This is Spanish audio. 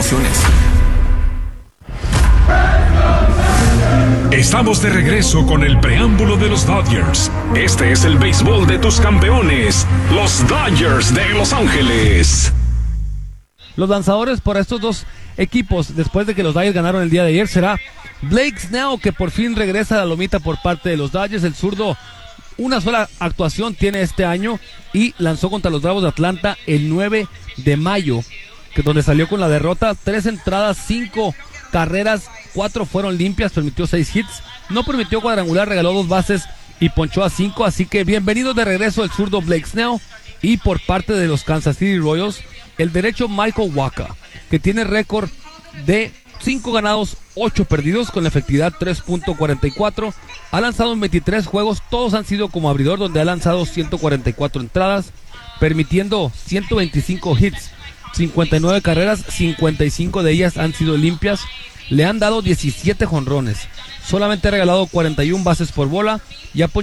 promociones. Estamos de regreso con el preámbulo de los Dodgers. Este es el béisbol de tus campeones, los Dodgers de Los Ángeles. Los lanzadores por estos dos equipos, después de que los Dodgers ganaron el día de ayer, será Blake Snell, que por fin regresa a la lomita por parte de los Dodgers. El zurdo, una sola actuación tiene este año y lanzó contra los Bravos de Atlanta el 9 de mayo, donde salió con la derrota. 3 entradas, 5 carreras, 4 fueron limpias, permitió 6 hits, no permitió cuadrangular, regaló 2 bases y ponchó a 5, así que bienvenido de regreso el zurdo Blake Snell. Y por parte de los Kansas City Royals, el derecho Michael Wacha, que tiene récord de 5 ganados, 8 perdidos, con la efectividad 3.44, ha lanzado en 23 juegos, todos han sido como abridor, donde ha lanzado 144 entradas, permitiendo 125 hits, 59 carreras, 55 de ellas han sido limpias. Le han dado 17 jonrones, solamente ha regalado 41 bases por bola y ha